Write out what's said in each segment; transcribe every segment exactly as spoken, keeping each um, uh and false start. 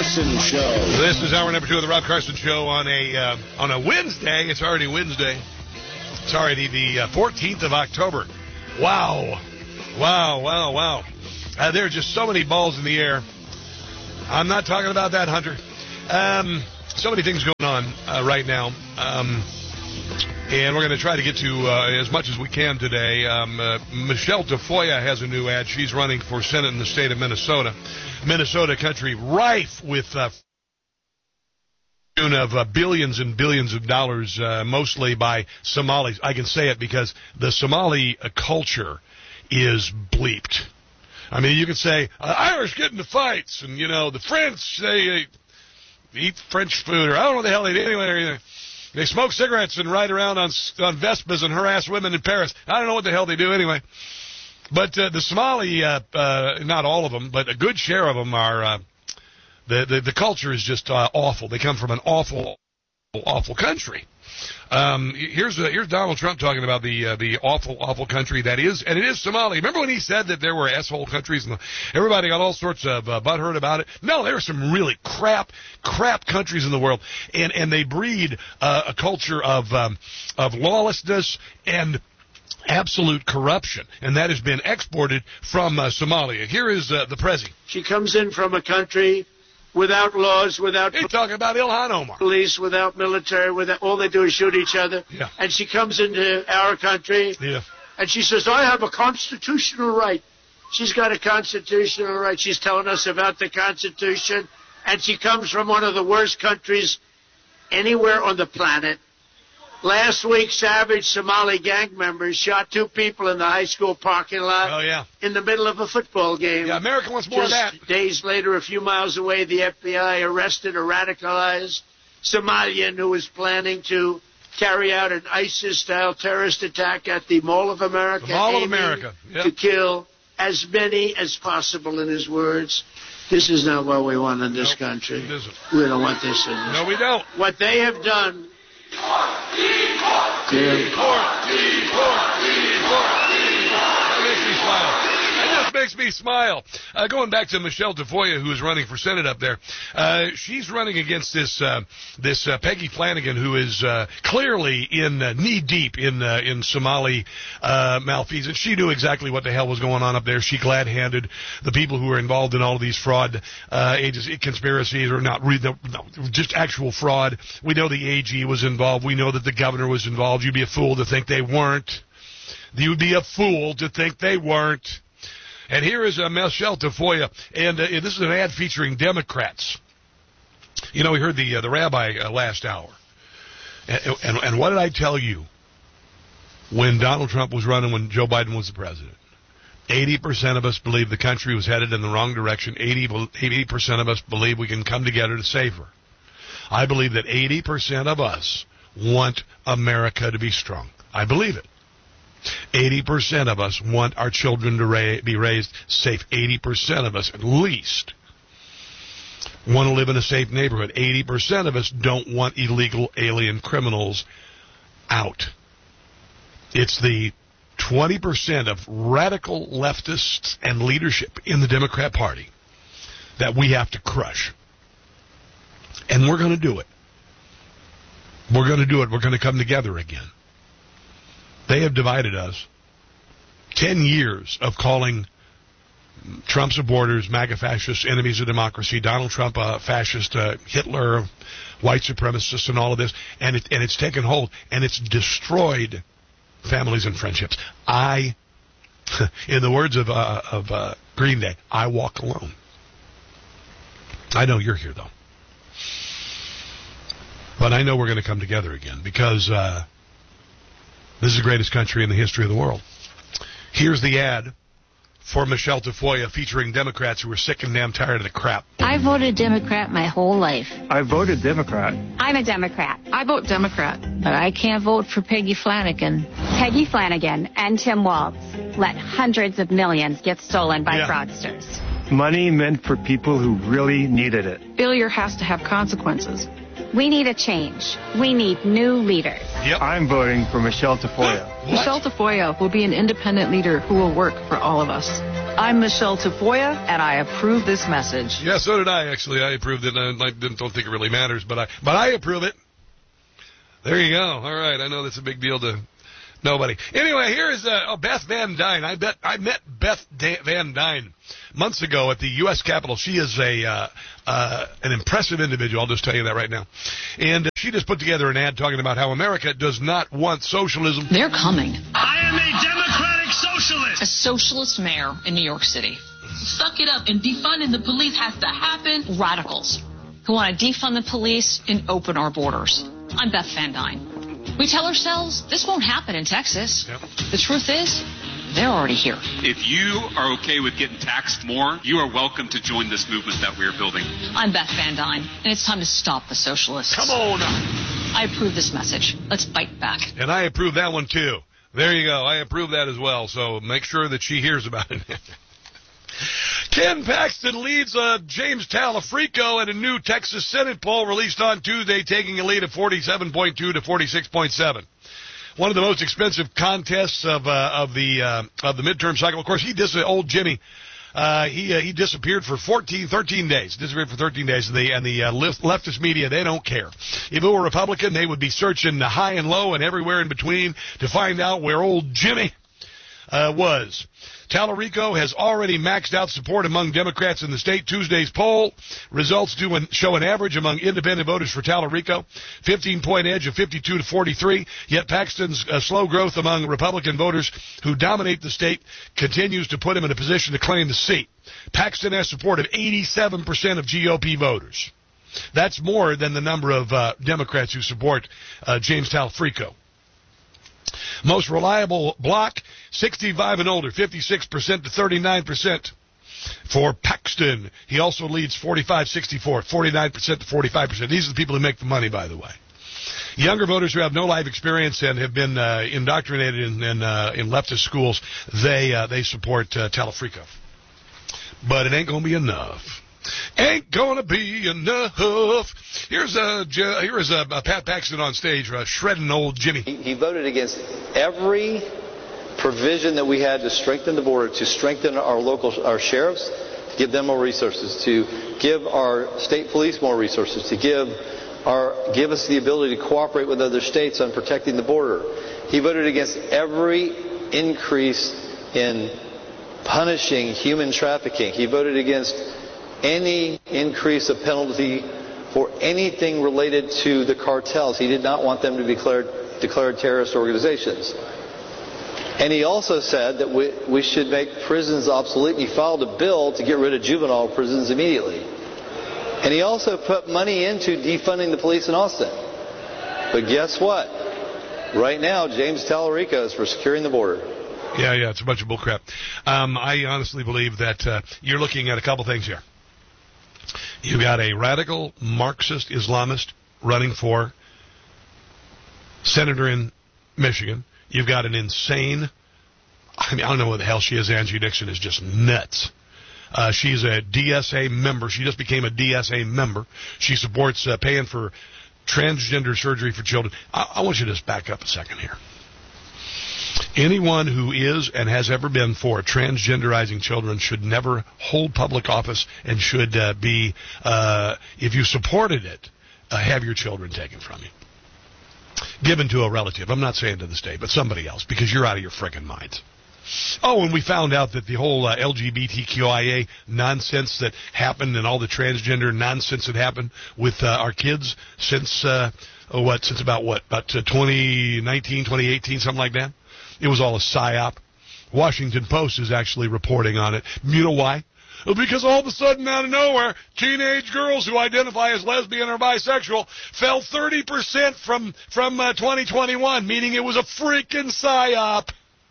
Carson Show. This is hour number two of the Rob Carson Show on a uh, on a Wednesday. It's already Wednesday. It's already the uh, fourteenth of October. Wow. Wow, wow, wow. Uh, there are just so many balls in the air. I'm not talking about that, Hunter. Um, so many things going on uh, right now. Um, and we're going to try to get to uh, as much as we can today. Um, uh, Michelle Tafoya has a new ad. She's running for Senate in the state of Minnesota. Minnesota country rife with uh, of uh, billions and billions of dollars, uh, mostly by Somalis. I can say it because the Somali uh, culture is bleeped. I mean, you could say, uh, Irish get into fights, and, you know, the French, they uh, eat French food, or I don't know what the hell they do anyway. They smoke cigarettes and ride around on, on Vespas and harass women in Paris. I don't know what the hell they do anyway. But uh, the Somali, uh, uh, not all of them, but a good share of them are, uh, the, the, the culture is just uh, awful. They come from an awful, awful country. Um, here's uh, here's Donald Trump talking about the uh, the awful, awful country that is, and it is Somalia. Remember when he said that there were asshole countries and everybody got all sorts of uh, butthurt about it? No, there are some really crap, crap countries in the world, and and they breed uh, a culture of um, of lawlessness and absolute corruption, and that has been exported from uh, Somalia. Here is uh, the president. She comes in from a country without laws, without He's talking about Ilhan Omar. police, without military, without all they do is shoot each other. Yeah. And she comes into our country, Yeah. and she says, I have a constitutional right. She's got a constitutional right. She's telling us about the Constitution, and she comes from one of the worst countries anywhere on the planet. Last week, savage Somali gang members shot two people in the high school parking lot Oh, yeah. in the middle of a football game. Yeah, America wants more Just of that. days later, a few miles away, the F B I arrested a radicalized Somalian who was planning to carry out an ISIS-style terrorist attack at the Mall of America. The Mall of aiming America, yep. To kill as many as possible, in his words. This is not what we want in this Nope, country. it isn't. We don't want this in this. No, we don't. What they have done... Deport, deport, deport, deport. That makes me smile. That just makes me smile. Uh, going back to Michelle Tafoya, who is running for Senate up there, uh, she's running against this uh, this uh, Peggy Flanagan, who is uh, clearly in uh, knee deep in uh, in Somali uh, malfeasance. She knew exactly what the hell was going on up there. She glad-handed the people who were involved in all of these fraud uh, agency conspiracies, or not, re- no, no, just actual fraud. We know the A G was involved. We know that the governor was involved. You'd be a fool to think they weren't. You'd be a fool to think they weren't. And here is uh, Michelle Tafoya, and uh, this is an ad featuring Democrats. You know, we heard the uh, the rabbi uh, last hour. And, and, and what did I tell you when Donald Trump was running, when Joe Biden was the president? eighty percent of us believe the country was headed in the wrong direction. eighty percent of us believe we can come together to save her. I believe that eighty percent of us want America to be strong. I believe it. eighty percent of us want our children to ra- be raised safe. eighty percent of us, at least, want to live in a safe neighborhood. eighty percent of us don't want illegal alien criminals out. It's the twenty percent of radical leftists and leadership in the Democrat Party that we have to crush. And we're going to do it. We're going to do it. We're going to come together again. They have divided us. Ten years of calling Trump supporters, MAGA fascists, enemies of democracy, Donald Trump a fascist, uh, Hitler, white supremacists, and all of this, and it and it's taken hold, and it's destroyed families and friendships. I, in the words of uh, of uh, Green Day, I walk alone. I know you're here, though. But I know we're going to come together again, because uh, this is the greatest country in the history of the world. Here's the ad for Michelle Tafoya, featuring Democrats who are sick and damn tired of the crap. I voted Democrat my whole life. I voted Democrat. I'm a Democrat. I vote Democrat. But I can't vote for Peggy Flanagan. Peggy Flanagan and Tim Walz let hundreds of millions get stolen by Yeah. fraudsters. Money meant for people who really needed it. Failure has to have consequences. We need a change. We need new leaders. Yep. I'm voting for Michelle Tafoya. What? Michelle Tafoya will be an independent leader who will work for all of us. I'm Michelle Tafoya, and I approve this message. Yeah, so did I, actually. I approved it. I didn't, don't think it really matters, but I, but I approve it. There you go. All right. I know that's a big deal to nobody. Anyway, here is uh, oh, Beth Van Dyne. I bet I met Beth da- Van Dyne months ago at the U S Capitol. She is a uh, uh, an impressive individual. I'll just tell you that right now. And uh, she just put together an ad talking about how America does not want socialism. They're coming. I am a Democratic socialist. A socialist mayor in New York City. Suck it up, and defunding the police has to happen. Radicals who want to defund the police and open our borders. I'm Beth Van Dyne. We tell ourselves this won't happen in Texas. Yep. The truth is, they're already here. If you are okay with getting taxed more, you are welcome to join this movement that we are building. I'm Beth Van Dyne, and it's time to stop the socialists. Come on. I approve this message. Let's fight back. And I approve that one, too. There you go. I approve that as well, so make sure that she hears about it. Ken Paxton leads uh, James Talafrico in a new Texas Senate poll released on Tuesday, taking a lead of forty-seven point two to forty-six point seven. One of the most expensive contests of uh, of the uh, of the midterm cycle. Of course, he dis- old Jimmy. Uh, he uh, he disappeared for fourteen, thirteen days. Disappeared for thirteen days. And the and the uh, leftist media, they don't care. If it were Republican, they would be searching high and low and everywhere in between to find out where old Jimmy uh, was. Talarico has already maxed out support among Democrats in the state. Tuesday's poll results do an, show an average among independent voters for Talarico, fifteen-point edge of fifty-two to forty-three. Yet Paxton's uh, slow growth among Republican voters who dominate the state continues to put him in a position to claim the seat. Paxton has support of eighty-seven percent of G O P voters. That's more than the number of uh, Democrats who support uh, James Talarico. Most reliable block, sixty-five and older, fifty-six percent to thirty-nine percent for Paxton. He also leads forty-five sixty-four, forty-nine percent to forty-five percent. These are the people who make the money, by the way. Younger voters who have no life experience and have been uh, indoctrinated in in, uh, in leftist schools, they uh, they support uh, Talafrico. But it ain't going to be enough. Ain't gonna be enough. Here's a here is a, a Pat Paxton on stage, uh, shredding old Jimmy. He, he voted against every provision that we had to strengthen the border, to strengthen our local our sheriffs, to give them more resources, to give our state police more resources, to give our give us the ability to cooperate with other states on protecting the border. He voted against every increase in punishing human trafficking. He voted against any increase of penalty for anything related to the cartels. He did not want them to be declared, declared terrorist organizations. And he also said that we, we should make prisons obsolete. He filed a bill to get rid of juvenile prisons immediately. And he also put money into defunding the police in Austin. But guess what? Right now, James Talarico is for securing the border. Yeah, yeah, it's a bunch of bullcrap. Um, I honestly believe that uh, you're looking at a couple things here. You got a radical Marxist Islamist running for senator in Michigan. You've got an insane, I mean, I don't know what the hell she is. Angie Dixon is just nuts. Uh, she's a D S A member. She just became a D S A member. She supports uh, paying for transgender surgery for children. I, I want you to just back up a second here. Anyone who is and has ever been for transgenderizing children should never hold public office and should uh, be, uh, if you supported it, uh, have your children taken from you. Given to a relative. I'm not saying to the state, but somebody else, because you're out of your frickin' minds. Oh, and we found out that the whole uh, L G B T Q I A nonsense that happened and all the transgender nonsense that happened with uh, our kids since, uh, oh, what, since about what, about uh, twenty nineteen, twenty eighteen, something like that? It was all a psyop. Washington Post is actually reporting on it. You know why? Because all of a sudden, out of nowhere, teenage girls who identify as lesbian or bisexual fell thirty percent from, from uh, twenty twenty-one, meaning it was a freaking psyop.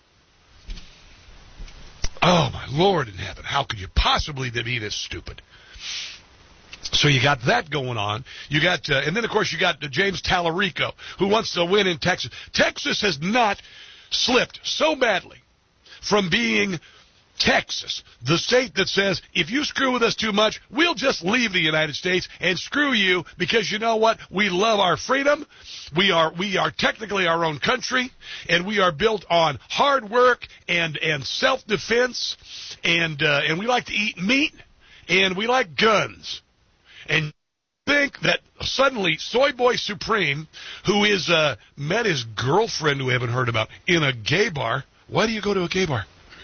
Oh, my Lord in heaven. How could you possibly be this stupid? So you got that going on. You got, uh, and then, of course, you got uh, James Talarico, who wants to win in Texas. Texas has not slipped so badly from being Texas, the state that says, if you screw with us too much, we'll just leave the United States and screw you because you know what? We love our freedom. We are we are technically our own country, and we are built on hard work and, and self-defense, and uh, and we like to eat meat, and we like guns. And think that suddenly Soy Boy Supreme, who is uh, met his girlfriend, who we haven't heard about, in a gay bar. Why do you go to a gay bar?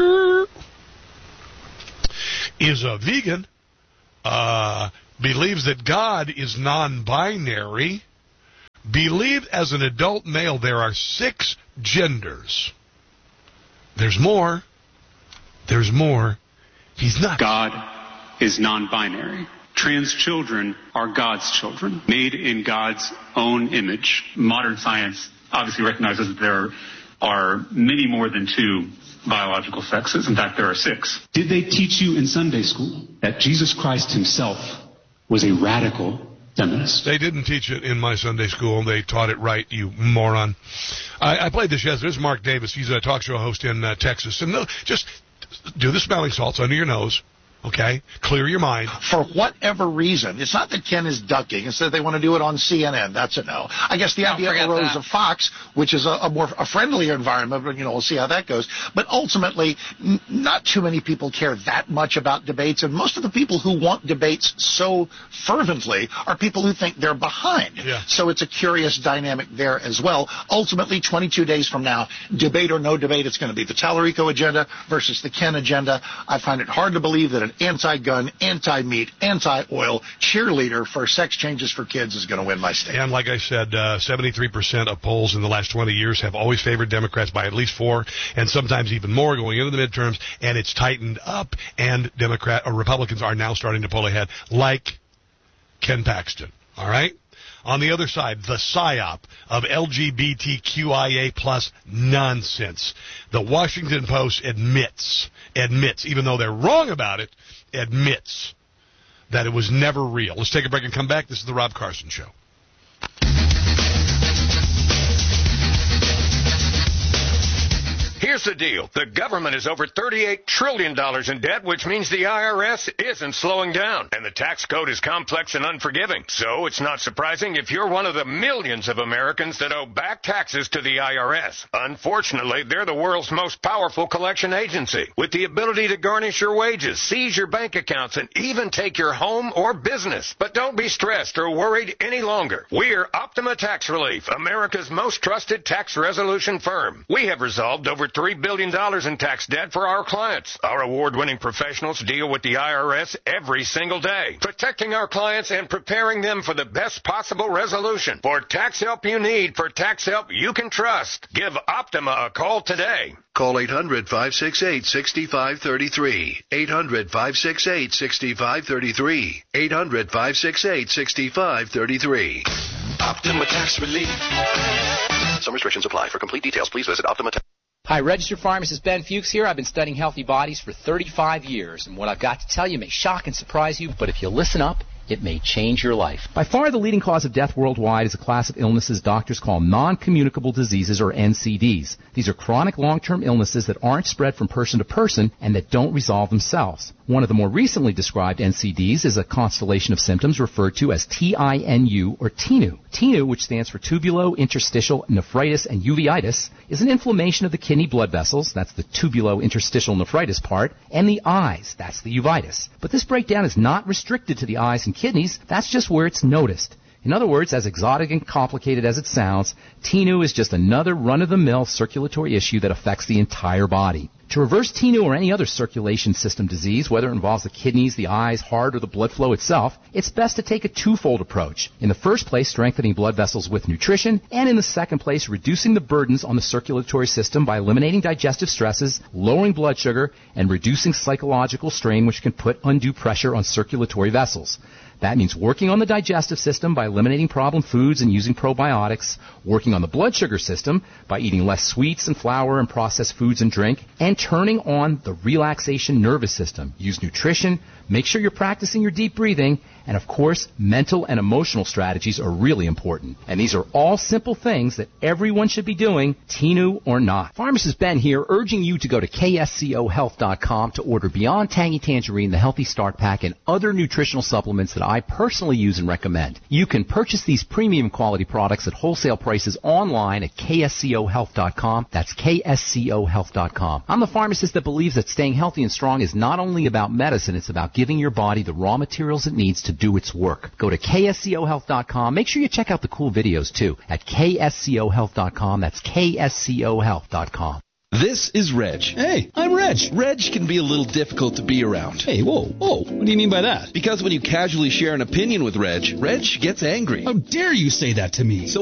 Is a vegan, uh, believes that God is non-binary, believed as an adult male there are six genders. There's more. There's more. He's not. God is non-binary. Trans children are God's children, made in God's own image. Modern science obviously recognizes that there are many more than two biological sexes. In fact, there are six. Did they teach you in Sunday school that Jesus Christ himself was a radical feminist? They didn't teach it in my Sunday school. They taught it right, you moron. I, I played this yesterday. This is Mark Davis. He's a talk show host in uh, Texas. And uh, just do the smelling salts under your nose. Okay? Clear your mind. For whatever reason, it's not that Ken is ducking. It's that they want to do it on C N N. That's a no. I guess the idea arose of Fox, which is a, a more a friendlier environment, but, you know, we'll see how that goes. But ultimately, n- not too many people care that much about debates, and most of the people who want debates so fervently are people who think they're behind. Yeah. So it's a curious dynamic there as well. Ultimately, twenty-two days from now, debate or no debate, it's going to be the Tallarico agenda versus the Ken agenda. I find it hard to believe that an anti-gun, anti-meat, anti-oil cheerleader for sex changes for kids is going to win my state. And like I said, uh, seventy-three percent of polls in the last twenty years have always favored Democrats by at least four, and sometimes even more going into the midterms, and it's tightened up, and Democrat or Republicans are now starting to pull ahead, like Ken Paxton. All right? On the other side, the psyop of L G B T Q I A plus nonsense. The Washington Post admits, admits, even though they're wrong about it, admits that it was never real. Let's take a break and come back. This is the Rob Carson Show. Here's the deal. The government is over thirty-eight trillion dollars in debt, which means the I R S isn't slowing down. And the tax code is complex and unforgiving. So it's not surprising if you're one of the millions of Americans that owe back taxes to the I R S. Unfortunately, they're the world's most powerful collection agency, with the ability to garnish your wages, seize your bank accounts, and even take your home or business. But don't be stressed or worried any longer. We're Optima Tax Relief, America's most trusted tax resolution firm. We have resolved over three billion dollars in tax debt for our clients. Our award-winning professionals deal with the I R S every single day, protecting our clients and preparing them for the best possible resolution. For tax help you need, for tax help you can trust, give Optima a call today. Call eight hundred, five six eight, six five three three. eight hundred, five six eight, six five three three. eight hundred, five six eight, six five three three. Optima Tax Relief. Some restrictions apply. For complete details, please visit Optima Tax. Hi, registered pharmacist Ben Fuchs here. I've been studying healthy bodies for thirty-five years, and what I've got to tell you may shock and surprise you, but if you listen up, it may change your life. By far the leading cause of death worldwide is a class of illnesses doctors call non-communicable diseases, or N C Ds. These are chronic long-term illnesses that aren't spread from person to person and that don't resolve themselves. One of the more recently described N C Ds is a constellation of symptoms referred to as T I N U or T N U. T N U, which stands for tubulo-interstitial nephritis and uveitis, is an inflammation of the kidney blood vessels, that's the tubulo-interstitial nephritis part, and the eyes, that's the uveitis. But this breakdown is not restricted to the eyes and kidneys, that's just where it's noticed. In other words, as exotic and complicated as it sounds, T N U is just another run-of-the-mill circulatory issue that affects the entire body. To reverse T N U or any other circulation system disease, whether it involves the kidneys, the eyes, heart, or the blood flow itself, it's best to take a twofold approach. In the first place, strengthening blood vessels with nutrition, and in the second place, reducing the burdens on the circulatory system by eliminating digestive stresses, lowering blood sugar, and reducing psychological strain, which can put undue pressure on circulatory vessels. That means working on the digestive system by eliminating problem foods and using probiotics, working on the blood sugar system by eating less sweets and flour and processed foods and drink, and turning on the relaxation nervous system. Use nutrition, make sure you're practicing your deep breathing, And of course, mental and emotional strategies are really important. And these are all simple things that everyone should be doing, Tinu or not. Pharmacist Ben here, urging you to go to K S C O health dot com to order Beyond Tangy Tangerine, the Healthy Start Pack, and other nutritional supplements that I personally use and recommend. You can purchase these premium quality products at wholesale prices online at K S C O health dot com. That's K S C O health dot com. I'm the pharmacist that believes that staying healthy and strong is not only about medicine, it's about giving your body the raw materials it needs to do its work. Go to K S C O health dot com. Make sure you check out the cool videos too at K S C O health dot com. That's K S C O health dot com. This is Reg. Hey, I'm Reg. Reg can be a little difficult to be around. Hey, whoa, whoa. What do you mean by that? Because when you casually share an opinion with Reg, Reg gets angry. How dare you say that to me? So